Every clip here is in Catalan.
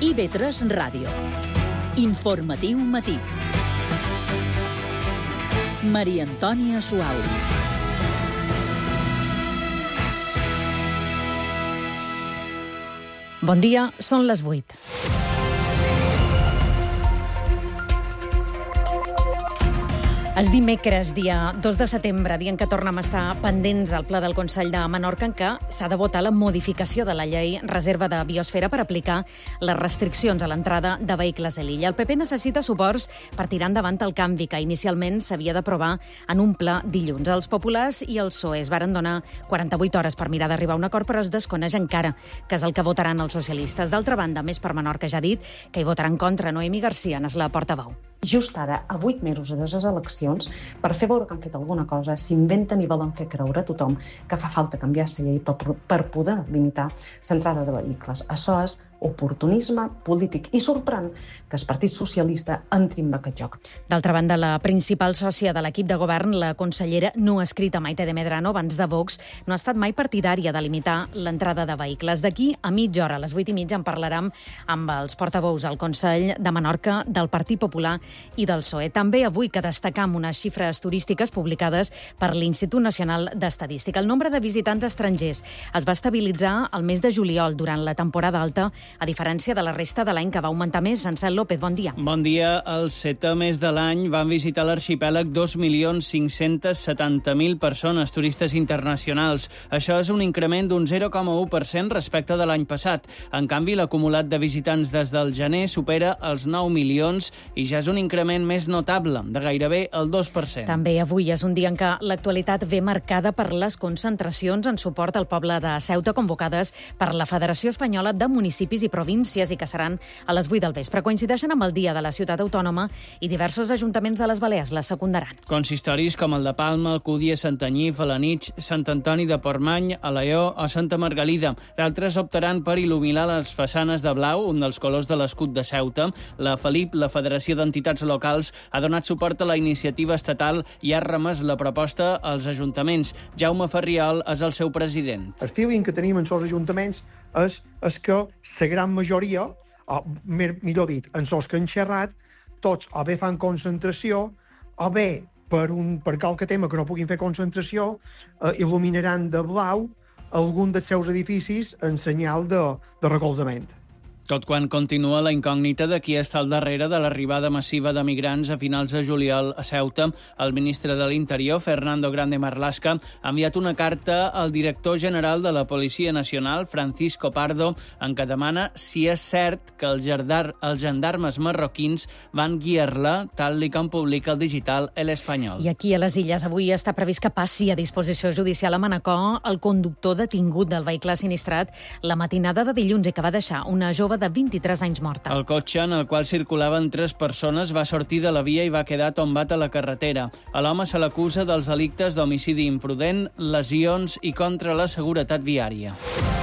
IB3 Ràdio. Informatiu matí. Maria Antònia Suau. Bon dia, són les 8. És dimecres, dia 2 de setembre, dia en què tornem a estar pendents al ple del Consell de Menorca en què s'ha de votar la modificació de la llei reserva de biosfera per aplicar les restriccions a l'entrada de vehicles a l'illa. El PP necessita suports per tirar endavant el canvi que inicialment s'havia d'aprovar en un ple dilluns. Els populars i els PSOE es varen donar 48 hores per mirar d'arribar a un acord, però es desconeix encara que és el que votaran els socialistes. D'altra banda, Més per Menorca ja ha dit que hi votarà en contra. Noemi Garcia n'és la portaveu. Just ara, a 8 mesos de les eleccions, per fer veure que han fet alguna cosa, s'inventen i volen fer creure a tothom que fa falta canviar la llei per poder limitar l'entrada de vehicles. Això és oportunisme polític i sorprèn que el Partit Socialista entri en aquest joc. D'altra banda, la principal sòcia de l'equip de govern, la consellera no escrita Maite de Medrano, abans de Vox, no ha estat mai partidària de limitar l'entrada de vehicles. D'aquí a mitja hora, a les 8:30, en parlarem amb els portaveus al Consell de Menorca del Partit Popular i del PSOE. També avui que destacam unes xifres turístiques publicades per l'Institut Nacional d'Estadística. El nombre de visitants estrangers es va estabilitzar el mes de juliol durant la temporada alta, a diferència de la resta de l'any, que va augmentar més. Ansel López, bon dia. Bon dia. El 7è mes de l'any van visitar l'arxipèlag 2.570.000 persones, turistes internacionals. Això és un increment d'un 0,1% respecte de l'any passat. En canvi, l'acumulat de visitants des del gener supera els 9 milions i ja és un increment més notable, de gairebé el 2%. També avui és un dia en què l'actualitat ve marcada per les concentracions en suport al poble de Ceuta convocades per la Federació Espanyola de Municipis i Províncies i que seran a les 8 del vespre. Coincideixen amb el dia de la ciutat autònoma i diversos ajuntaments de les Balears la secundaran. Consistoris com el de Palma, Alcúdia, Santanyí, Felanitx, Sant Antoni de Portmany, Alaior o Santa Margalida. D'altres optaran per il·luminar les façanes de blau, un dels colors de l'escut de Ceuta. La FELIP, la Federació d'Entitats Locals, ha donat suport a la iniciativa estatal i ha remès la proposta als ajuntaments. Jaume Ferriol és el seu president. El feeling que tenim en els ajuntaments és que la gran majoria, o millor dit, en els que han xerrat, tots o bé fan concentració, o bé per qualque tema que no puguin fer concentració, il·luminaran de blau algun dels seus edificis en senyal de recolzament. Tot quan continua la incògnita de qui està al darrere de l'arribada massiva de migrants a finals de juliol a Ceuta, el ministre de l'Interior, Fernando Grande Marlaska, ha enviat una carta al director general de la Policia Nacional, Francisco Pardo, en què demana si és cert que els gendarmes marroquins van guiar-la, tal com publica el digital El Espanyol. I aquí a les Illes avui està previst que passi a disposició judicial a Manacor el conductor detingut del vehicle sinistrat la matinada de dilluns i que va deixar una jove de 23 anys morta. El cotxe en el qual circulaven 3 persones va sortir de la via i va quedar tombat a la carretera. A l'home se l'acusa dels delictes d'homicidi imprudent, lesions i contra la seguretat viària.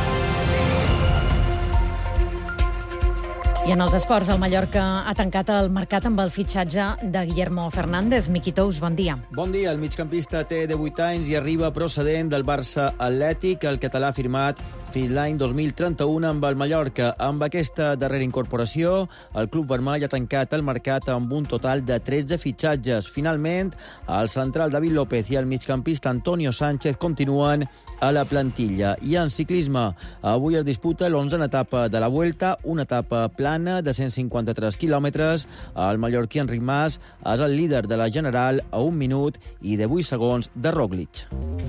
I en els esports, el Mallorca ha tancat el mercat amb el fitxatge de Guillermo Fernández. Miqui Tous, bon dia. Bon dia. El migcampista té 18 anys i arriba procedent del Barça Atlètic. El català ha firmat fins l'any 2031 amb el Mallorca. Amb aquesta darrera incorporació, el club vermell ha tancat el mercat amb un total de 13 fitxatges. Finalment, el central David López i el migcampista Antonio Sánchez continuen a la plantilla. I en ciclisme, avui es disputa l'11a etapa de la Vuelta, una etapa plana de 153 quilòmetres. El mallorquí Enric Mas és el líder de la general a 1 minut i 18 segons de Roglic.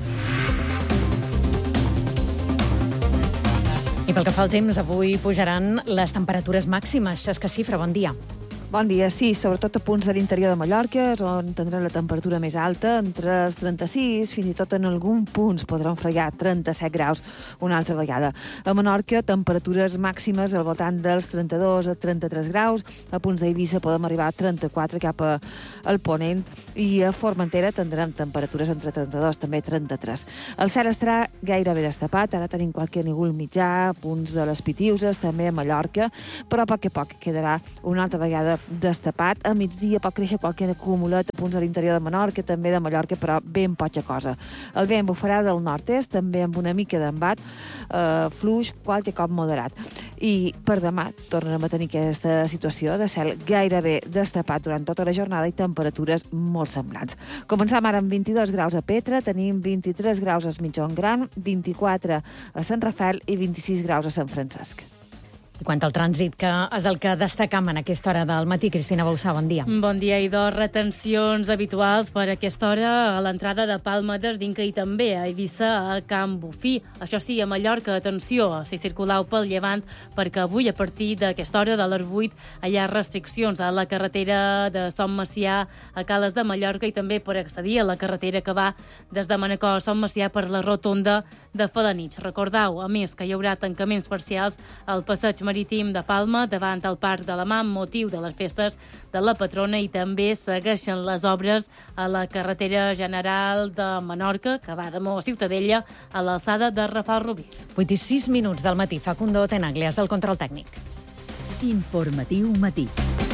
I pel que fa al temps, avui pujaran les temperatures màximes. Xesca Cifra, bon dia. Bon dia, sí, sobretot a punts de l'interior de Mallorca, on tindrà la temperatura més alta, entre els 36, fins i tot en algun punts podran fregar 37 graus una altra vegada. A Menorca, temperatures màximes al voltant dels 32 a 33 graus, a punts d'Eivissa podem arribar a 34 cap al ponent, i a Formentera tindrem temperatures entre 32 també 33. El cel estarà gairebé destapat, ara tenim qualque núvol mitjà, punts de les Pitiuses, també a Mallorca, però a poc quedarà una altra vegada destapat. A migdia pot créixer qualque acumulat a punts a l'interior de Menorca, també de Mallorca, però ben poca cosa. El vent bufarà del nord-est, també amb una mica d'embat, fluix, qualque cop moderat. I per demà tornarem a tenir aquesta situació de cel gairebé destapat durant tota la jornada i temperatures molt semblants. Començam ara amb 22 graus a Petra, tenim 23 graus a Es Migjorn Gran, 24 a Sant Rafel i 26 graus a Sant Francesc. I quant al trànsit, que és el que destacam en aquesta hora del matí. Cristina Bausà, bon dia. Bon dia, Idor. Retencions habituals per aquesta hora a l'entrada de Palma d'Esdinca i també a Eivissa, a Can Bufí. Això sí, a Mallorca, atenció, si circuleu pel llevant, perquè avui, a partir d'aquesta hora de les 8, hi ha restriccions a la carretera de Son Macià a Cales de Mallorca i també per accedir a la carretera que va des de Manacor a Son Macià per la rotonda de Felanitx. Recordeu, a més, que hi haurà tancaments parcials al passeig marítim de Palma davant el Parc de la Mà amb motiu de les festes de la patrona i també segueixen les obres a la carretera general de Menorca que va de Mó a Ciutadella a l'alçada de Rafal Rubí. 8 i 6 minuts del matí. Facundo Tenaglias, el control tècnic. Informatiu matí.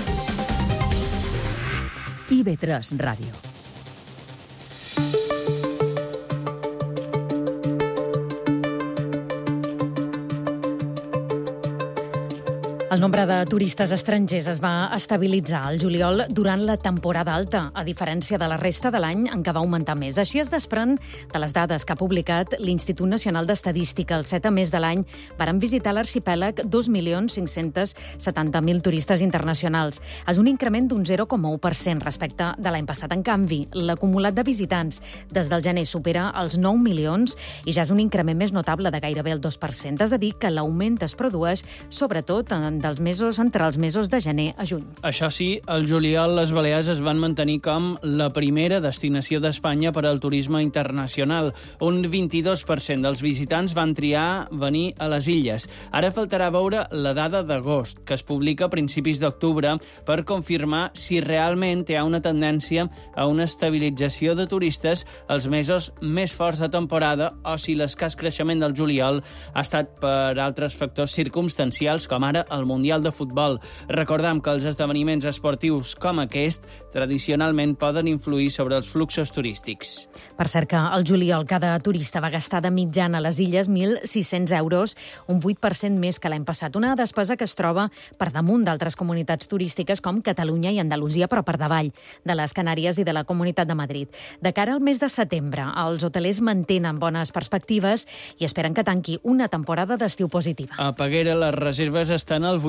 IB3 Ràdio. El nombre de turistes estrangers es va estabilitzar al juliol durant la temporada alta, a diferència de la resta de l'any en què va augmentar més. Així es desprèn de les dades que ha publicat l'Institut Nacional d'Estadística. Els 7 mesos de l'any varen visitar l'arxipèlag 2.570.000 turistes internacionals. És un increment d'un 0,1% respecte de l'any passat. En canvi, l'acumulat de visitants des del gener supera els 9 milions i ja és un increment més notable de gairebé el 2%. És a dir, que l'augment es produeix sobretot entre els mesos de gener a juny. Això sí, al juliol les Balears es van mantenir com la primera destinació d'Espanya per al turisme internacional. Un 22% dels visitants van triar venir a les illes. Ara faltarà veure la dada d'agost, que es publica a principis d'octubre, per confirmar si realment hi ha una tendència a una estabilització de turistes els mesos més forts de temporada o si l'escàs creixement del juliol ha estat per altres factors circumstancials, com ara el Mundial de Futbol. Recordem que els esdeveniments esportius com aquest tradicionalment poden influir sobre els fluxos turístics. Per cert que al juliol cada turista va gastar de mitjana a les illes 1.600 euros, un 8% més que l'any passat. Una despesa que es troba per damunt d'altres comunitats turístiques com Catalunya i Andalusia, però per davall de les Canàries i de la Comunitat de Madrid. De cara al mes de setembre, els hotelers mantenen bones perspectives i esperen que tanqui una temporada d'estiu positiva. A Peguera les reserves estan al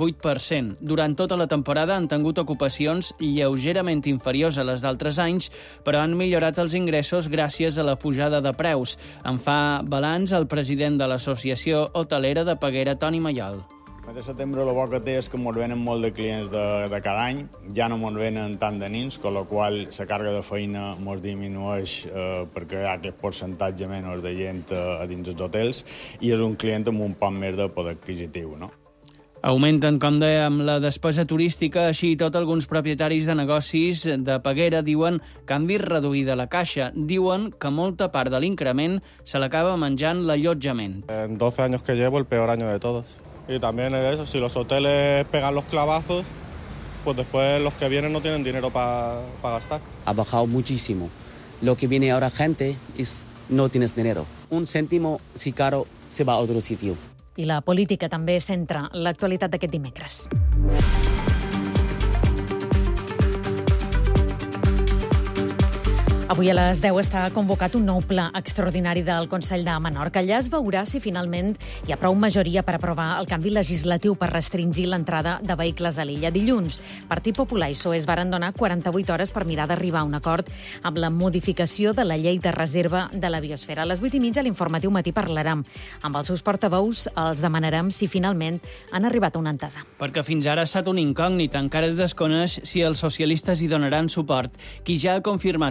88%. Durant tota la temporada han tingut ocupacions lleugerament inferiors a les d'altres anys, però han millorat els ingressos gràcies a la pujada de preus. En fa balanç el president de l'Associació Hotelera de Peguera, Toni Mallol. De setembre el bo que té és que ens venen molt de clients de cada any, ja no ens venen tant de nins, amb la qual la càrrega de feina ens disminueix perquè hi ha aquest percentatge menys de gent a dins els hotels i és un client amb un poc més de poder adquisitiu, no? Augmenten, com dèiem, la despesa turística, així i tot alguns propietaris de negocis de Peguera diuen que han vist reduïda la caixa. Diuen que molta part de l'increment se l'acaba menjant l'allotjament. En 12 años que llevo, el peor año de todos. Y también es eso, si los hoteles pegan los clavazos, pues después los que vienen no tienen dinero para gastar. Ha bajado muchísimo. Lo que viene ahora gente es no tienes dinero. Un céntimo, si caro, se va a otro sitio. I la política també centra l'actualitat d'aquest dimecres. Avui a les 10 està convocat un nou pla extraordinari del Consell de Menorca. Allà es veurà si finalment hi ha prou majoria per aprovar el canvi legislatiu per restringir l'entrada de vehicles a l'illa. Dilluns, Partit Popular i PSOE es varen donar 48 hores per mirar d'arribar a un acord amb la modificació de la llei de reserva de la biosfera. A les 8:30 a l'Informatiu Matí parlarem amb els seus portaveus. Els demanarem si finalment han arribat a una entesa. Perquè fins ara ha estat un incògnit. Encara es desconeix si els socialistes hi donaran suport. Qui ja ha confirmat que hi votarà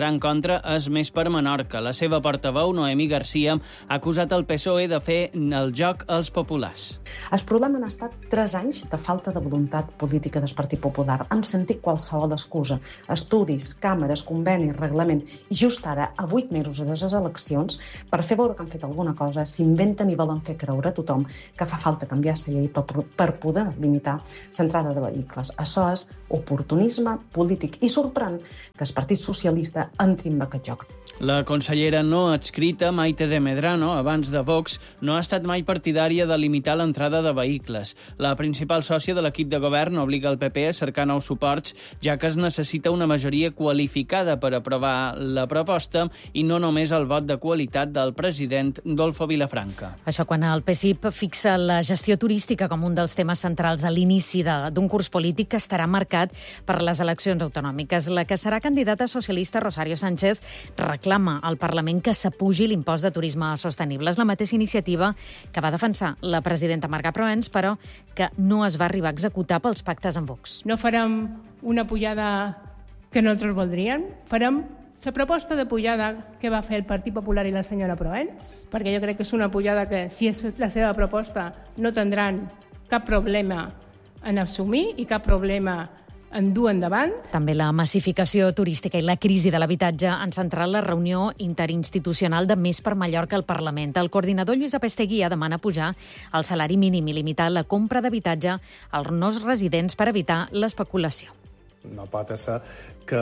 votarà en contra és Més per Menorca. La seva portaveu, Noemí Garcia, ha acusat el PSOE de fer el joc als populars. El problema han estat 3 anys de falta de voluntat política del Partit Popular. Han sentit qualsevol excusa. Estudis, càmeres, convenis, reglament. I just ara, a 8 mesos de les eleccions, per fer veure que han fet alguna cosa, s'inventen i volen fer creure a tothom que fa falta canviar la llei per poder limitar l'entrada de vehicles. Això és oportunisme polític i sorprèn que el Partit Socialista entri en aquest joc. La consellera no adscrita, Maite de Medrano, abans de Vox, no ha estat mai partidària de limitar l'entrada de vehicles. La principal sòcia de l'equip de govern obliga el PP a cercar nous suports, ja que es necessita una majoria qualificada per aprovar la proposta i no només el vot de qualitat del president Dolfo Vilafranca. Això quan el PSIP fixa la gestió turística com un dels temes centrals a l'inici d'un curs polític que estarà marcat per les eleccions autonòmiques. La que serà candidata socialista, Rosario Sánchez, reclama al Parlament que s'apugi l'impost de turisme sostenible. És la mateixa iniciativa que va defensar la presidenta Marga Proens, però que no es va arribar a executar pels pactes amb Vox. No farem una pujada que nosaltres voldríem, farem la proposta de pujada que va fer el Partit Popular i la senyora Proens, perquè jo crec que és una pujada que, si és la seva proposta, no tindran cap problema en assumir i cap problema en dur endavant. També la massificació turística i la crisi de l'habitatge han centrat la reunió interinstitucional de Més per Mallorca al Parlament. El coordinador Lluís Apesteguía demana pujar el salari mínim i limitar la compra d'habitatge als nous residents per evitar l'especulació. No pot ser que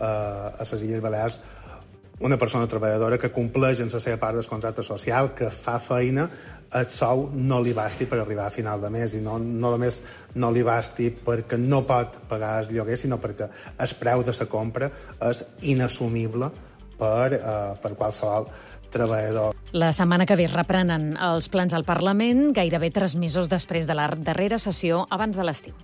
a les Illes Balears una persona treballadora que compleix en la seva part del contracte social, que fa feina, el sou no li basti per arribar a final de mes, i no només no li basti perquè no pot pagar el lloguer, sinó perquè el preu de la compra és inassumible per qualsevol treballador. La setmana que ve reprenen els plans al Parlament, gairebé 3 mesos després de la darrera sessió abans de l'estiu.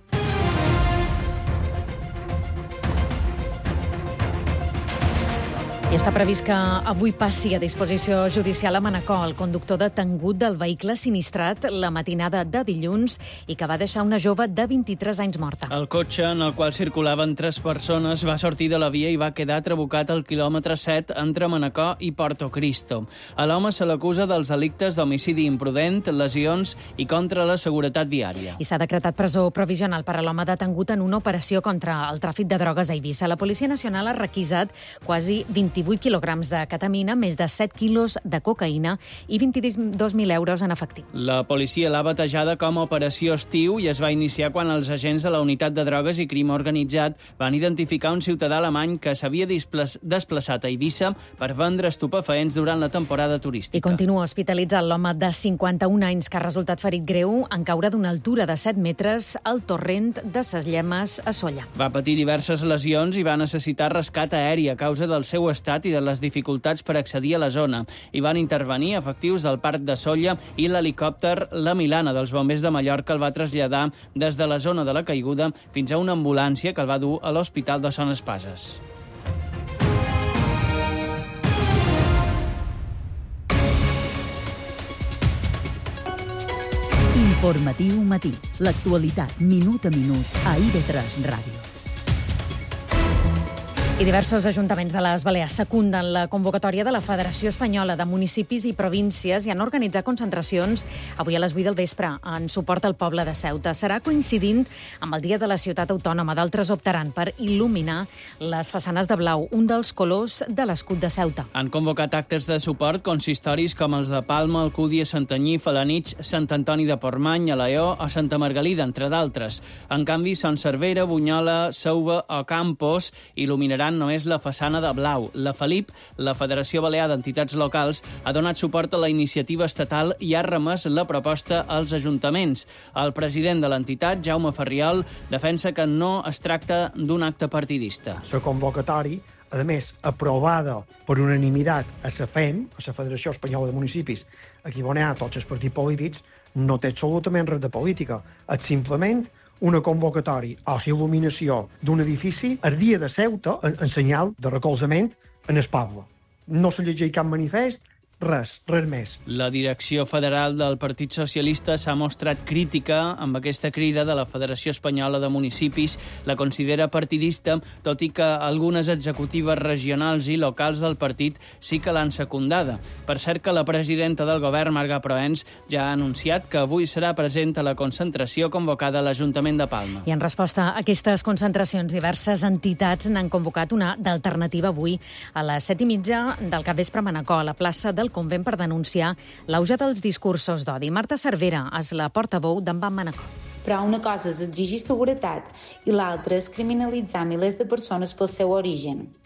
I està previst que avui passi a disposició judicial a Manacor el conductor detengut del vehicle sinistrat la matinada de dilluns i que va deixar una jove de 23 anys morta. El cotxe en el qual circulaven 3 persones va sortir de la via i va quedar trabucat al quilòmetre 7 entre Manacor i Porto Cristo. A l'home se l'acusa dels delictes d'homicidi imprudent, lesions i contra la seguretat viària. I s'ha decretat presó provisional per a l'home detengut en una operació contra el tràfic de drogues a Eivissa. La Policia Nacional ha requisat quasi 28 quilograms de ketamina, més de 7 quilos de cocaïna i 22.000 euros en efectiu. La policia l'ha batejada com a Operació Estiu i es va iniciar quan els agents de la Unitat de Drogues i Crim Organitzat van identificar un ciutadà alemany que s'havia desplaçat a Eivissa per vendre estupefaents durant la temporada turística. I continua hospitalitzat l'home de 51 anys que ha resultat ferit greu en caure d'una altura de 7 metres al torrent de Ses Llemes a Solla. Va patir diverses lesions i va necessitar rescat aeri a causa del seu estat i de les dificultats per accedir a la zona. Hi van intervenir efectius del Parc de Solla i l'helicòpter La Milana dels Bombers de Mallorca el va traslladar des de la zona de la caiguda fins a una ambulància que el va dur a l'Hospital de Son Espases. Informatiu matí. L'actualitat minut a minut a IB3 Ràdio. I diversos ajuntaments de les Balears secunden la convocatòria de la Federació Espanyola de Municipis i Províncies i han organitzat concentracions avui a les 8 del vespre en suport al poble de Ceuta. Serà coincidint amb el Dia de la Ciutat Autònoma. D'altres optaran per il·luminar les façanes de blau, un dels colors de l'escut de Ceuta. Han convocat actes de suport consistoris com els de Palma, Alcúdia, Santanyí, Felanitx, Sant Antoni de Portmany, Alaior o Santa Margalida, entre d'altres. En canvi, Son Cervera, Bunyola, Seuva o Campos il·luminaran només la façana de blau. La Felip, la Federació Balear d'Entitats Locals, ha donat suport a la iniciativa estatal i ha remès la proposta als ajuntaments. El president de l'entitat, Jaume Ferriol, defensa que no es tracta d'un acte partidista. La convocatòria, a més, aprovada per unanimitat a la FEM, a la Federació Espanyola de Municipis, aquí on hi ha tots els partits polítics, no té absolutament res de política. És simplement una convocatòria o il·luminació d'un edifici el dia de Ceuta en senyal de recolzament en el poble. No se llegeix cap manifest res més. La direcció federal del Partit Socialista s'ha mostrat crítica amb aquesta crida de la Federació Espanyola de Municipis. La considera partidista, tot i que algunes executives regionals i locals del partit sí que l'han secundada. Per cert que la presidenta del govern, Marga Proens, ja ha anunciat que avui serà present a la concentració convocada a l'Ajuntament de Palma. I en resposta a aquestes concentracions, diverses entitats n'han convocat una d'alternativa avui a les 7:30 del capvespre a Manacor, a la plaça del Convent, per denunciar l'auge dels discursos d'odi. Marta Cervera és la portaveu d'en Van Manacor. Però una cosa és exigir seguretat i l'altra és criminalitzar milers de persones pel seu origen.